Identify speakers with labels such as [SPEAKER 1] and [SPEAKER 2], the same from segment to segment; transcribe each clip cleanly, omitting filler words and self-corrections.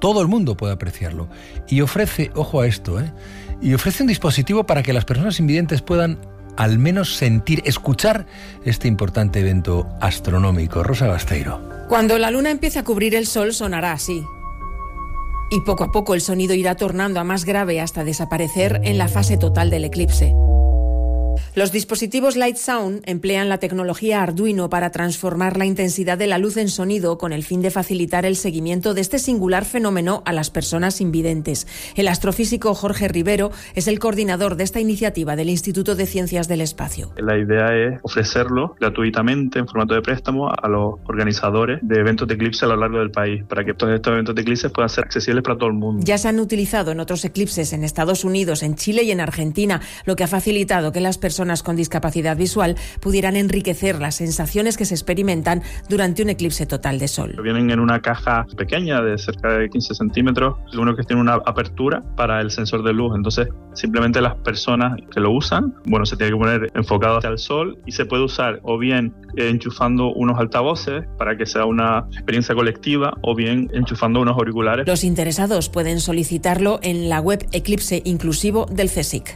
[SPEAKER 1] todo el mundo puede apreciarlo. Y ofrece, ojo a esto, y ofrece un dispositivo para que las personas invidentes puedan al menos sentir, escuchar este importante evento astronómico. Rosa Basteiro.
[SPEAKER 2] Cuando la luna empiece a cubrir el sol sonará así. Y poco a poco el sonido irá tornando a más grave hasta desaparecer en la fase total del eclipse. Los dispositivos Light Sound emplean la tecnología Arduino para transformar la intensidad de la luz en sonido con el fin de facilitar el seguimiento de este singular fenómeno a las personas invidentes. El astrofísico Jorge Rivero es el coordinador de esta iniciativa del Instituto de Ciencias del Espacio.
[SPEAKER 3] La idea es ofrecerlo gratuitamente en formato de préstamo a los organizadores de eventos de eclipse a lo largo del país, para que todos estos eventos de eclipse puedan ser accesibles para todo el mundo.
[SPEAKER 2] Ya se han utilizado en otros eclipses en Estados Unidos, en Chile y en Argentina, lo que ha facilitado que las personas con discapacidad visual pudieran enriquecer las sensaciones que se experimentan durante un eclipse total de sol.
[SPEAKER 3] Vienen en una caja pequeña de cerca de 15 centímetros, uno que tiene una apertura para el sensor de luz, entonces simplemente las personas que lo usan, se tiene que poner enfocado hacia el sol y se puede usar o bien enchufando unos altavoces para que sea una experiencia colectiva o bien enchufando unos auriculares.
[SPEAKER 2] Los interesados pueden solicitarlo en la web Eclipse Inclusivo del CSIC.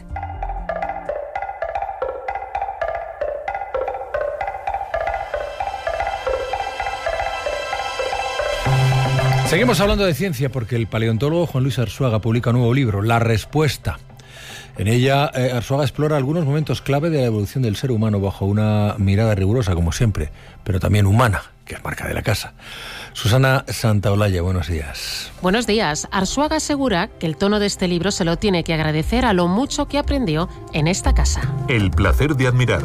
[SPEAKER 1] Seguimos hablando de ciencia porque el paleontólogo Juan Luis Arzuaga publica un nuevo libro, La Respuesta. En ella, Arzuaga explora algunos momentos clave de la evolución del ser humano bajo una mirada rigurosa, como siempre, pero también humana, que es marca de la casa. Susana Santaolalla, buenos días.
[SPEAKER 4] Buenos días. Arzuaga asegura que el tono de este libro se lo tiene que agradecer a lo mucho que aprendió en esta casa.
[SPEAKER 5] El placer de admirar.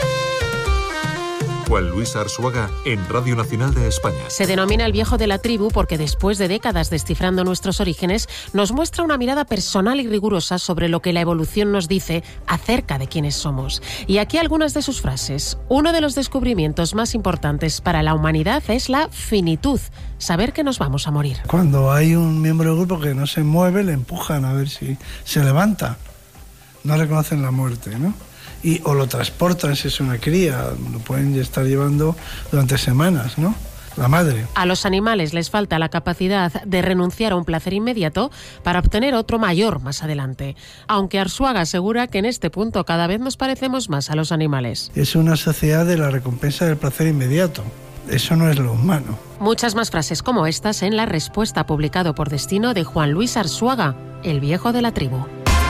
[SPEAKER 5] Juan Luis Arzuaga en Radio Nacional de España.
[SPEAKER 4] Se denomina el viejo de la tribu porque después de décadas descifrando nuestros orígenes, nos muestra una mirada personal y rigurosa sobre lo que la evolución nos dice acerca de quiénes somos. Y aquí algunas de sus frases. Uno de los descubrimientos más importantes para la humanidad es la finitud, saber que nos vamos a morir.
[SPEAKER 6] Cuando hay un miembro del grupo que no se mueve, le empujan a ver si se levanta. No reconocen la muerte, ¿no? O lo transportan si es una cría, lo pueden estar llevando durante semanas, ¿no? La madre.
[SPEAKER 4] A los animales les falta la capacidad de renunciar a un placer inmediato para obtener otro mayor más adelante. Aunque Arzuaga asegura que en este punto cada vez nos parecemos más a los animales.
[SPEAKER 6] Es una sociedad de la recompensa del placer inmediato. Eso no es lo humano.
[SPEAKER 4] Muchas más frases como estas en La Respuesta, publicado por Destino, de Juan Luis Arzuaga, el viejo de la tribu.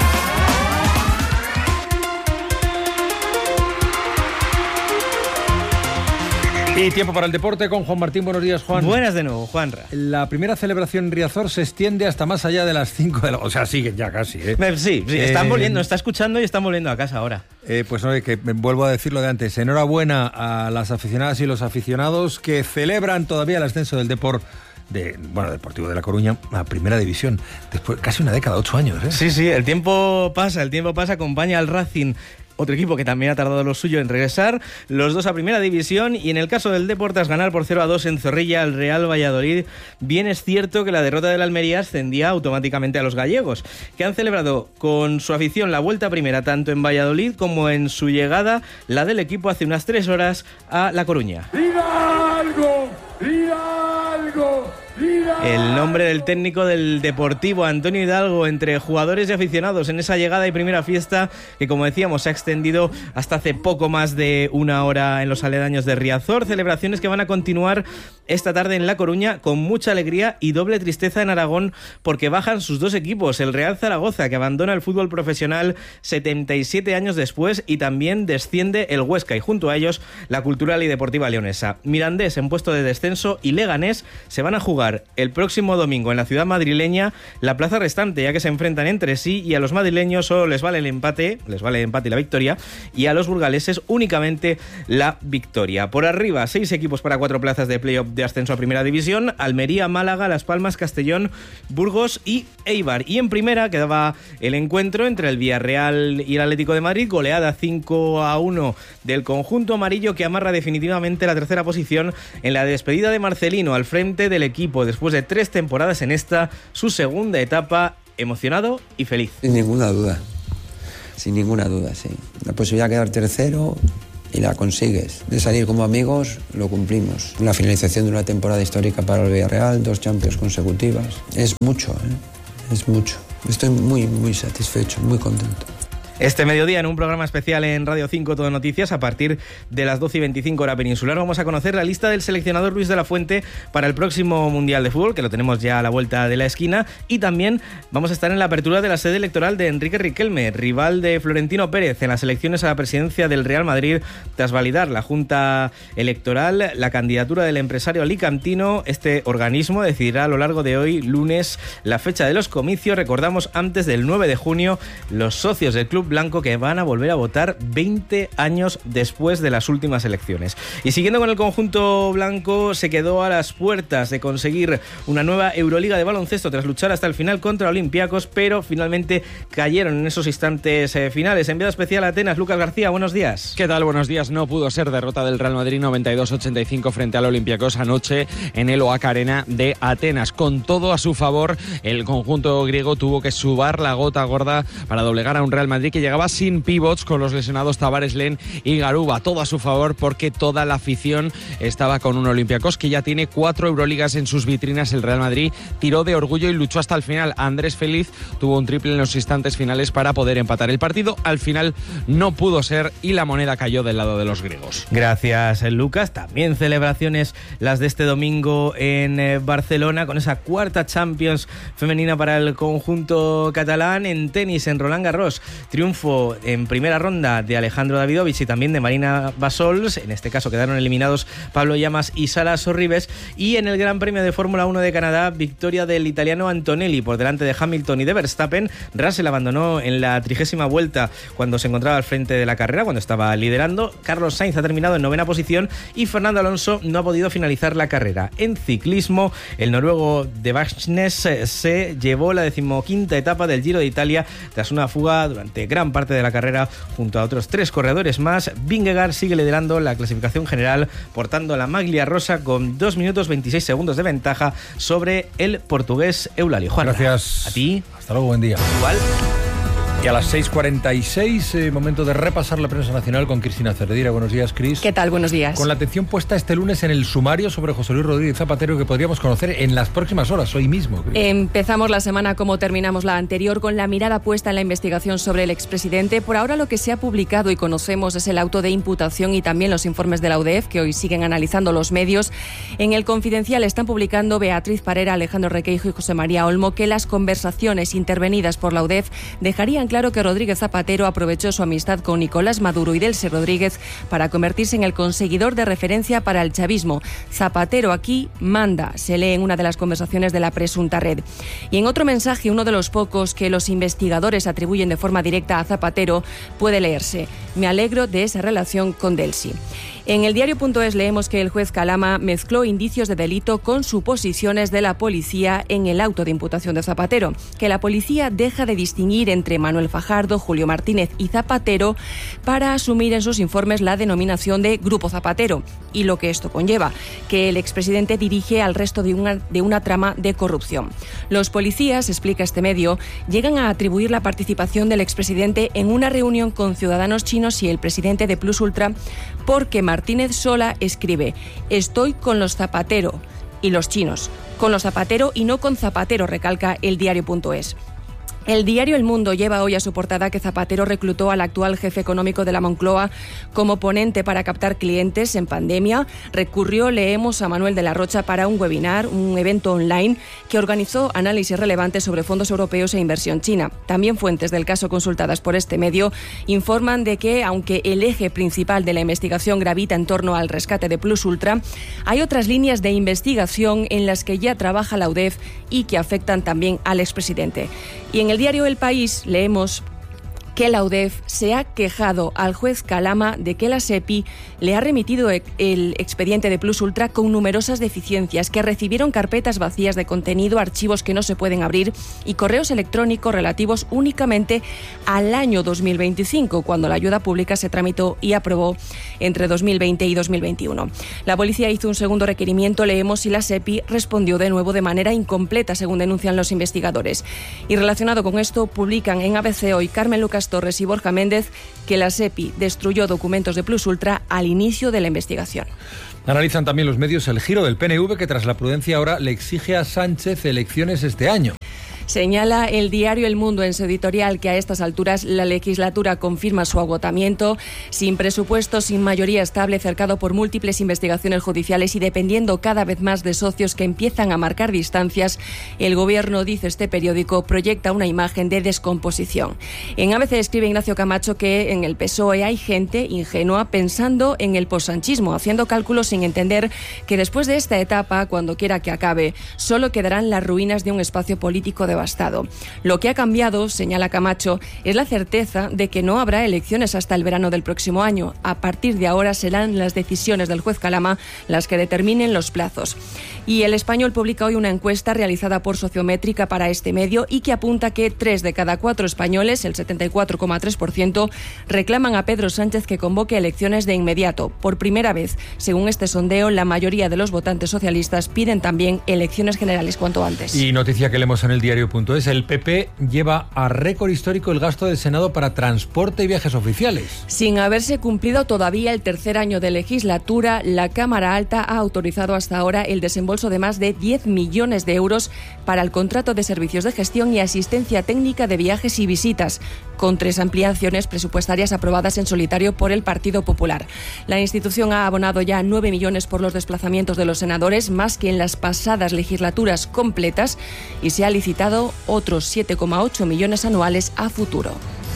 [SPEAKER 1] Y tiempo para el deporte con Juan Martín. Buenos días, Juan.
[SPEAKER 7] Buenas de nuevo, Juanra.
[SPEAKER 1] La primera celebración en Riazor se extiende hasta más allá de las 5 de la... O sea, siguen ya casi, ¿eh?
[SPEAKER 7] Sí, están volviendo, está escuchando y están volviendo a casa ahora.
[SPEAKER 1] Pues no, que vuelvo a decir lo de antes. Enhorabuena a las aficionadas y los aficionados que celebran todavía el ascenso del Deportivo de La Coruña a Primera División. Después casi una década, 8 años, ¿eh?
[SPEAKER 7] Sí, el tiempo pasa, acompaña al Racing. Otro equipo que también ha tardado lo suyo en regresar, los dos a Primera División, y en el caso del Deportes ganar por 0-2 en Zorrilla al Real Valladolid. Bien es cierto que la derrota del Almería ascendía automáticamente a los gallegos, que han celebrado con su afición la vuelta a Primera tanto en Valladolid como en su llegada, la del equipo hace unas 3 horas a La Coruña.
[SPEAKER 8] ¡Diga algo! ¡Diga algo!
[SPEAKER 7] El nombre del técnico del Deportivo, Antonio Hidalgo, entre jugadores y aficionados en esa llegada y primera fiesta que, como decíamos, se ha extendido hasta hace poco más de una hora en los aledaños de Riazor. Celebraciones que van a continuar esta tarde en La Coruña con mucha alegría y doble tristeza en Aragón porque bajan sus dos equipos, el Real Zaragoza, que abandona el fútbol profesional 77 años después, y también desciende el Huesca, y junto a ellos la Cultural y Deportiva Leonesa. Mirandés en puesto de descenso y Leganés se van a jugar el próximo domingo en la ciudad madrileña la plaza restante, ya que se enfrentan entre sí, y a los madrileños solo les vale el empate y la victoria, y a los burgaleses únicamente la victoria. Por arriba, 6 equipos para 4 plazas de playoff de ascenso a Primera División: Almería, Málaga, Las Palmas, Castellón, Burgos y Eibar. Y en Primera quedaba el encuentro entre el Villarreal y el Atlético de Madrid, goleada 5-1 del conjunto amarillo, que amarra definitivamente la tercera posición en la despedida de Marcelino al frente del equipo después de 3 temporadas en esta, su segunda etapa. Emocionado y feliz.
[SPEAKER 9] Sin ninguna duda, sí. La posibilidad de quedar tercero y la consigues. De salir como amigos, lo cumplimos. La finalización de una temporada histórica para el Villarreal, 2 Champions consecutivas. Es mucho, es mucho. Estoy muy, muy satisfecho, muy contento.
[SPEAKER 7] Este mediodía, en un programa especial en Radio 5 Todo Noticias, a partir de las 12:25 hora peninsular, vamos a conocer la lista del seleccionador Luis de la Fuente para el próximo Mundial de Fútbol, que lo tenemos ya a la vuelta de la esquina, y también vamos a estar en la apertura de la sede electoral de Enrique Riquelme, rival de Florentino Pérez en las elecciones a la presidencia del Real Madrid, tras validar la Junta Electoral la candidatura del empresario alicantino. Este organismo decidirá a lo largo de hoy, lunes, la fecha de los comicios. Recordamos, antes del 9 de junio, los socios del club blanco que van a volver a votar 20 años después de las últimas elecciones. Y siguiendo con el conjunto blanco, se quedó a las puertas de conseguir una nueva Euroliga de baloncesto tras luchar hasta el final contra Olympiacos, pero finalmente cayeron en esos instantes finales. Enviado especial a Atenas, Lucas García, buenos días.
[SPEAKER 10] ¿Qué tal? Buenos días. No pudo ser derrota del Real Madrid 92-85 frente al Olympiacos anoche en el Oak Arena de Atenas. Con todo a su favor, el conjunto griego tuvo que subar la gota gorda para doblegar a un Real Madrid que llegaba sin pivots, con los lesionados Tavares, Len y Garuba. Todo a su favor, porque toda la afición estaba con un Olympiacos que ya tiene 4 Euroligas en sus vitrinas. El Real Madrid tiró de orgullo y luchó hasta el final. Andrés Feliz tuvo un triple en los instantes finales para poder empatar el partido. Al final no pudo ser y la moneda cayó del lado de los griegos.
[SPEAKER 7] Gracias, Lucas. También celebraciones las de este domingo en Barcelona, con esa 4ª Champions femenina para el conjunto catalán. En tenis, en Roland Garros, triunfo en primera ronda de Alejandro Davidovich y también de Marina Basols. En este caso quedaron eliminados Pablo Llamas y Sara Sorribes. Y en el Gran Premio de Fórmula 1 de Canadá, victoria del italiano Antonelli por delante de Hamilton y de Verstappen. Russell abandonó en la 30ª vuelta cuando se encontraba al frente de la carrera, cuando estaba liderando. Carlos Sainz ha terminado en 9ª posición y Fernando Alonso no ha podido finalizar la carrera. En ciclismo, el noruego de Varsnes se llevó la 15ª etapa del Giro de Italia tras una fuga durante gran parte de la carrera junto a otros 3 corredores más. Vingegaard sigue liderando la clasificación general, portando la maglia rosa con 2 minutos 26 segundos de ventaja sobre el portugués Eulalio. Juan,
[SPEAKER 1] gracias
[SPEAKER 7] a ti.
[SPEAKER 1] Hasta luego, buen día.
[SPEAKER 7] Igual.
[SPEAKER 1] Y a las 6:46, momento de repasar la prensa nacional con Cristina Cervedira. Buenos días, Cris.
[SPEAKER 11] ¿Qué tal? Buenos días.
[SPEAKER 1] Con la atención puesta este lunes en el sumario sobre José Luis Rodríguez Zapatero, que podríamos conocer en las próximas horas, hoy mismo, Cris.
[SPEAKER 11] Empezamos la semana como terminamos la anterior, con la mirada puesta en la investigación sobre el expresidente. Por ahora lo que se ha publicado y conocemos es el auto de imputación y también los informes de la UDEF, que hoy siguen analizando los medios. En el Confidencial están publicando Beatriz Parera, Alejandro Requeijo y José María Olmo que las conversaciones intervenidas por la UDEF dejarían claro que Rodríguez Zapatero aprovechó su amistad con Nicolás Maduro y Delcy Rodríguez para convertirse en el conseguidor de referencia para el chavismo. Zapatero aquí manda, se lee en una de las conversaciones de la presunta red. Y en otro mensaje, uno de los pocos que los investigadores atribuyen de forma directa a Zapatero, puede leerse: me alegro de esa relación con Delcy. En el diario.es leemos que el juez Calama mezcló indicios de delito con suposiciones de la policía en el auto de imputación de Zapatero, que la policía deja de distinguir entre Manuel Fajardo, Julio Martínez y Zapatero para asumir en sus informes la denominación de Grupo Zapatero, y lo que esto conlleva, que el expresidente dirige al resto de una trama de corrupción. Los policías, explica este medio, llegan a atribuir la participación del expresidente en una reunión con ciudadanos chinos y el presidente de Plus Ultra, porque Martínez Sola escribe: estoy con los Zapatero, y los chinos con los Zapatero y no con Zapatero, recalca el diario.es. El diario El Mundo lleva hoy a su portada que Zapatero reclutó al actual jefe económico de la Moncloa como ponente para captar clientes en pandemia. Recurrió, leemos, a Manuel de la Rocha para un webinar, un evento online que organizó análisis relevantes sobre fondos europeos e inversión china. También fuentes del caso consultadas por este medio informan de que, aunque el eje principal de la investigación gravita en torno al rescate de Plus Ultra, hay otras líneas de investigación en las que ya trabaja la UDEF y que afectan también al expresidente. Y en el diario El País leemos que la UDEF se ha quejado al juez Calama de que la SEPI le ha remitido el expediente de Plus Ultra con numerosas deficiencias, que recibieron carpetas vacías de contenido, archivos que no se pueden abrir y correos electrónicos relativos únicamente al año 2025, cuando la ayuda pública se tramitó y aprobó entre 2020 y 2021. La policía hizo un segundo requerimiento, leemos, y la SEPI respondió de nuevo de manera incompleta, según denuncian los investigadores. Y relacionado con esto, publican en ABC hoy Carmen Lucas Tomás Torres y Borja Méndez que la SEPI destruyó documentos de Plus Ultra al inicio de la investigación.
[SPEAKER 1] Analizan también los medios el giro del PNV, que tras la prudencia ahora le exige a Sánchez elecciones este año.
[SPEAKER 11] Señala el diario El Mundo en su editorial que a estas alturas la legislatura confirma su agotamiento, sin presupuesto, sin mayoría estable, cercado por múltiples investigaciones judiciales y dependiendo cada vez más de socios que empiezan a marcar distancias. El Gobierno, dice este periódico, proyecta una imagen de descomposición. En ABC escribe Ignacio Camacho que en el PSOE hay gente ingenua pensando en el possanchismo, haciendo cálculos sin entender que después de esta etapa, cuando quiera que acabe, solo quedarán las ruinas de un espacio político devastado. Lo que ha cambiado, señala Camacho, es la certeza de que no habrá elecciones hasta el verano del próximo año. A partir de ahora serán las decisiones del juez Calama las que determinen los plazos. Y El Español publica hoy una encuesta realizada por Sociométrica para este medio y que apunta que 3 de cada 4 españoles, el 74,3%, reclaman a Pedro Sánchez que convoque elecciones de inmediato. Por primera vez, según este sondeo, la mayoría de los votantes socialistas piden también elecciones generales cuanto antes.
[SPEAKER 1] Y noticia que leemos en el diario.es, el PP lleva a récord histórico el gasto del Senado para transporte y viajes oficiales.
[SPEAKER 11] Sin haberse cumplido todavía el tercer año de legislatura, la Cámara Alta ha autorizado hasta ahora el desembolso de más de 10 millones de euros para el contrato de servicios de gestión y asistencia técnica de viajes y visitas, con 3 ampliaciones presupuestarias aprobadas en solitario por el Partido Popular. La institución ha abonado ya 9 millones por los desplazamientos de los senadores, más que en las pasadas legislaturas completas, y se ha licitado otros 7,8 millones anuales a futuro.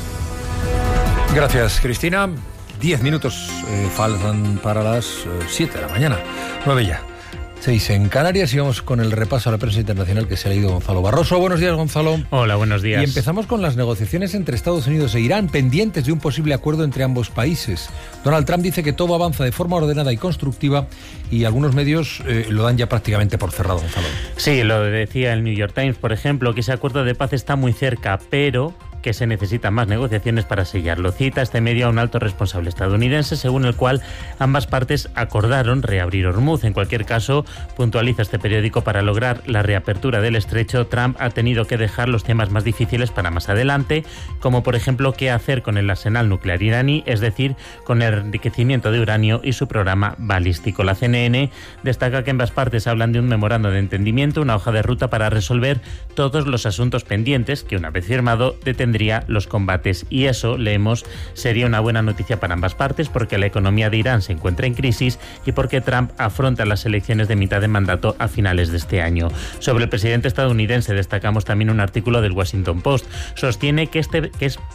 [SPEAKER 1] Gracias, Cristina. 10 minutos faltan para las 7 de la mañana. 9 ya. 6 en Canarias y vamos con el repaso a la prensa internacional que se ha leído Gonzalo Barroso. Buenos días, Gonzalo.
[SPEAKER 12] Hola, buenos días.
[SPEAKER 1] Y empezamos con las negociaciones entre Estados Unidos e Irán, pendientes de un posible acuerdo entre ambos países. Donald Trump dice que todo avanza de forma ordenada y constructiva y algunos medios lo dan ya prácticamente por cerrado, Gonzalo.
[SPEAKER 12] Sí, lo decía el New York Times, por ejemplo, que ese acuerdo de paz está muy cerca, pero que se necesitan más negociaciones para sellarlo. Cita este medio a un alto responsable estadounidense, según el cual ambas partes acordaron reabrir Hormuz. En cualquier caso, puntualiza este periódico, para lograr la reapertura del estrecho, Trump ha tenido que dejar los temas más difíciles para más adelante, como por ejemplo qué hacer con el arsenal nuclear iraní, es decir, con el enriquecimiento de uranio y su programa balístico. La CNN destaca que ambas partes hablan de un memorando de entendimiento, una hoja de ruta para resolver todos los asuntos pendientes que, una vez firmado, detendría los combates, y eso, leemos, sería una buena noticia para ambas partes porque la economía de Irán se encuentra en crisis y porque Trump afronta las elecciones de mitad de mandato a finales de este año. Sobre el presidente estadounidense destacamos también un artículo del Washington Post. Sostiene que este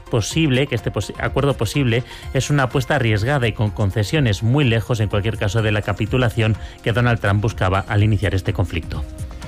[SPEAKER 12] acuerdo posible es una apuesta arriesgada y con concesiones muy lejos, en cualquier caso, de la capitulación que Donald Trump buscaba al iniciar este conflicto.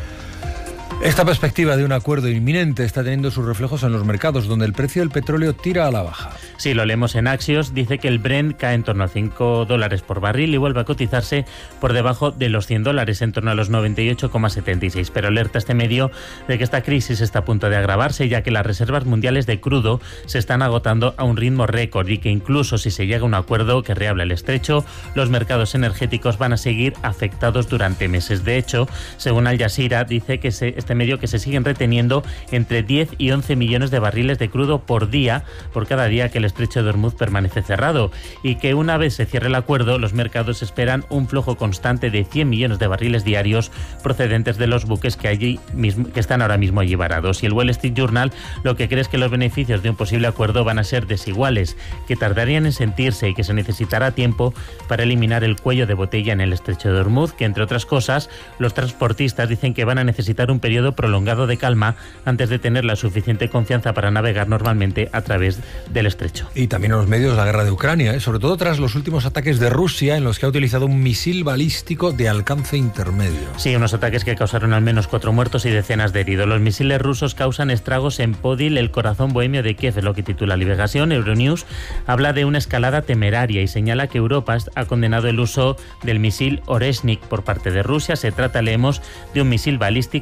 [SPEAKER 1] Esta perspectiva de un acuerdo inminente está teniendo sus reflejos en los mercados, donde el precio del petróleo tira a la baja.
[SPEAKER 12] Sí, lo leemos en Axios. Dice que el Brent cae en torno a $5 por barril y vuelve a cotizarse por debajo de los $100, en torno a los 98,76. Pero alerta este medio de que esta crisis está a punto de agravarse, ya que las reservas mundiales de crudo se están agotando a un ritmo récord y que incluso si se llega a un acuerdo que reabra el estrecho, los mercados energéticos van a seguir afectados durante meses. De hecho, según Al Jazeera, dice que este medio que se siguen reteniendo entre 10 y 11 millones de barriles de crudo por día, por cada día que el estrecho de Hormuz permanece cerrado, y que una vez se cierre el acuerdo, los mercados esperan un flujo constante de 100 millones de barriles diarios procedentes de los buques que están ahora mismo allí varados. Y el Wall Street Journal lo que cree es que los beneficios de un posible acuerdo van a ser desiguales, que tardarían en sentirse y que se necesitará tiempo para eliminar el cuello de botella en el estrecho de Hormuz, que entre otras cosas los transportistas dicen que van a necesitar un periodo prolongado de calma antes de tener la suficiente confianza para navegar normalmente a través del estrecho.
[SPEAKER 1] Y también en los medios la guerra de Ucrania, sobre todo tras los últimos ataques de Rusia en los que ha utilizado un misil balístico de alcance intermedio.
[SPEAKER 12] Sí, unos ataques que causaron al menos 4 muertos y decenas de heridos. Los misiles rusos causan estragos en Podil, el corazón bohemio de Kiev, es lo que titula Liberación. Euronews habla de una escalada temeraria y señala que Europa ha condenado el uso del misil Oreshnik por parte de Rusia. Se trata, leemos, de un misil balístico de alcance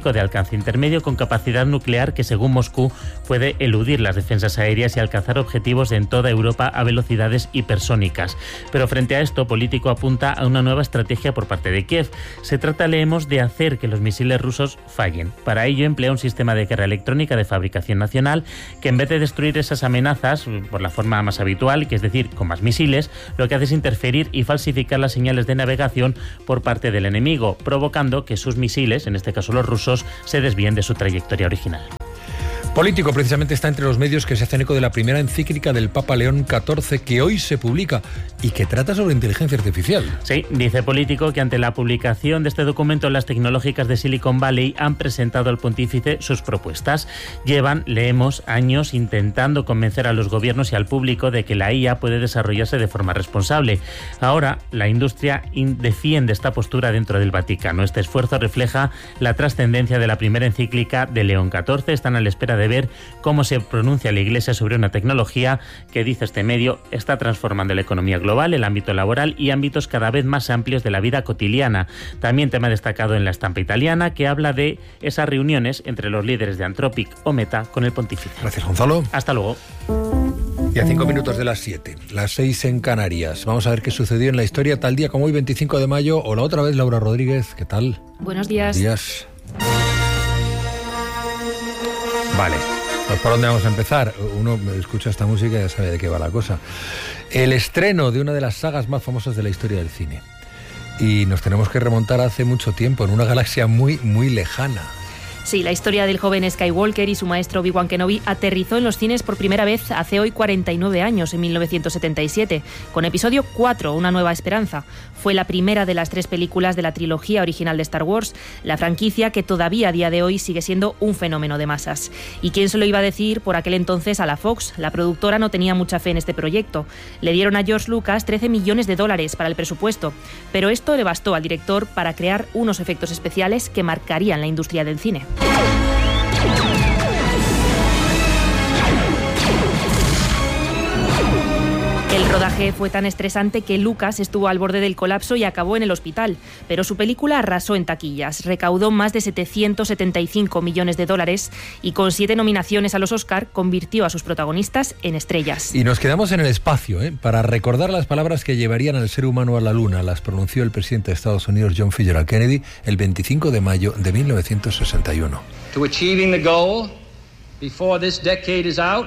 [SPEAKER 12] alcance intermedio con capacidad nuclear que, según Moscú, puede eludir las defensas aéreas y alcanzar objetivos en toda Europa a velocidades hipersónicas. Pero frente a esto, Político apunta a una nueva estrategia por parte de Kiev. Se trata, leemos, de hacer que los misiles rusos fallen. Para ello emplea un sistema de guerra electrónica de fabricación nacional que, en vez de destruir esas amenazas por la forma más habitual, que es decir, con más misiles, lo que hace es interferir y falsificar las señales de navegación por parte del enemigo, provocando que sus misiles, en este caso los rusos, se desvíen de su trayectoria original.
[SPEAKER 1] Político precisamente está entre los medios que se hacen eco de la primera encíclica del Papa León XIV, que hoy se publica y que trata sobre inteligencia artificial.
[SPEAKER 12] Sí, dice Político que ante la publicación de este documento, las tecnológicas de Silicon Valley han presentado al pontífice sus propuestas. Llevan, leemos, años intentando convencer a los gobiernos y al público de que la IA puede desarrollarse de forma responsable. Ahora, la industria defiende esta postura dentro del Vaticano. Este esfuerzo refleja la trascendencia de la primera encíclica de León XIV. Están a la espera de ver cómo se pronuncia la Iglesia sobre una tecnología que, dice este medio, está transformando la economía global, el ámbito laboral y ámbitos cada vez más amplios de la vida cotidiana. También tema destacado en la estampa italiana, que habla de esas reuniones entre los líderes de Anthropic o Meta con el pontífice.
[SPEAKER 1] Gracias, Gonzalo.
[SPEAKER 12] Hasta luego.
[SPEAKER 1] Y a 5 minutos de las 7, las 6 en Canarias. Vamos a ver qué sucedió en la historia tal día como hoy, 25 de mayo. Hola otra vez, Laura Rodríguez. ¿Qué tal?
[SPEAKER 13] Buenos días.
[SPEAKER 1] Buenos días. Vale, pues ¿por dónde vamos a empezar? Uno escucha esta música y ya sabe de qué va la cosa. El estreno de una de las sagas más famosas de la historia del cine. Y nos tenemos que remontar hace mucho tiempo, en una galaxia muy, muy lejana.
[SPEAKER 13] Sí, la historia del joven Skywalker y su maestro Obi-Wan Kenobi aterrizó en los cines por primera vez hace hoy 49 años, en 1977, con episodio 4, Una nueva esperanza. Fue la primera de las 3 películas de la trilogía original de Star Wars, la franquicia que todavía a día de hoy sigue siendo un fenómeno de masas. ¿Y quién se lo iba a decir por aquel entonces a la Fox? La productora no tenía mucha fe en este proyecto. Le dieron a George Lucas $13 millones para el presupuesto, pero esto le bastó al director para crear unos efectos especiales que marcarían la industria del cine. El rodaje fue tan estresante que Lucas estuvo al borde del colapso y acabó en el hospital, pero su película arrasó en taquillas, recaudó más de $775 millones y con 7 nominaciones a los Oscar convirtió a sus protagonistas en estrellas.
[SPEAKER 1] Y nos quedamos en el espacio, para recordar las palabras que llevarían al ser humano a la Luna. Las pronunció el presidente de Estados Unidos, John F. Kennedy, el 25 de mayo de 1961.
[SPEAKER 14] To achieving the goal before this decade is out.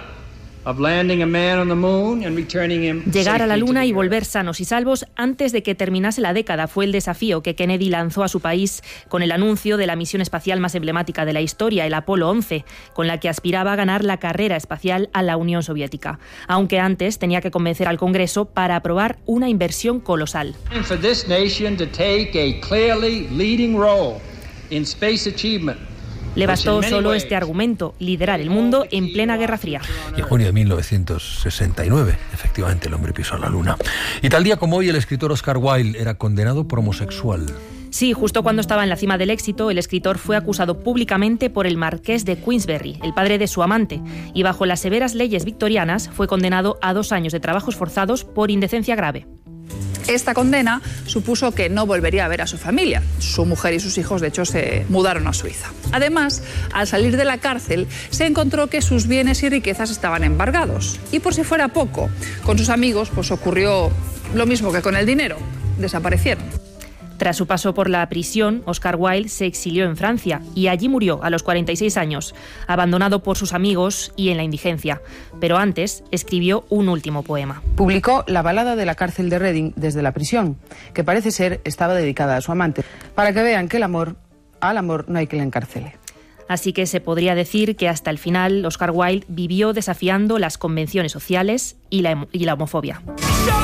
[SPEAKER 13] Llegar a la Luna y volver sanos y salvos antes de que terminase la década fue el desafío que Kennedy lanzó a su país con el anuncio de la misión espacial más emblemática de la historia, el Apolo 11, con la que aspiraba a ganar la carrera espacial a la Unión Soviética. Aunque antes tenía que convencer al Congreso para aprobar una inversión colosal. Le bastó solo este argumento, liderar el mundo en plena Guerra Fría.
[SPEAKER 1] Y en junio de 1969, efectivamente, el hombre pisó la Luna. Y tal día como hoy, el escritor Oscar Wilde era condenado por homosexual.
[SPEAKER 13] Sí, justo cuando estaba en la cima del éxito, el escritor fue acusado públicamente por el marqués de Queensberry, el padre de su amante, y bajo las severas leyes victorianas fue condenado a 2 años de trabajos forzados por indecencia grave.
[SPEAKER 15] Esta condena supuso que no volvería a ver a su familia. Su mujer y sus hijos, de hecho, se mudaron a Suiza. Además, al salir de la cárcel, se encontró que sus bienes y riquezas estaban embargados. Y por si fuera poco, con sus amigos pues ocurrió lo mismo que con el dinero. Desaparecieron.
[SPEAKER 13] Tras su paso por la prisión, Oscar Wilde se exilió en Francia y allí murió a los 46 años, abandonado por sus amigos y en la indigencia. Pero antes escribió un último poema.
[SPEAKER 16] Publicó la balada de la cárcel de Reading desde la prisión, que parece ser estaba dedicada a su amante, para que vean que al amor no hay que le encarcele.
[SPEAKER 13] Así que se podría decir que hasta el final Oscar Wilde vivió desafiando las convenciones sociales y la homofobia.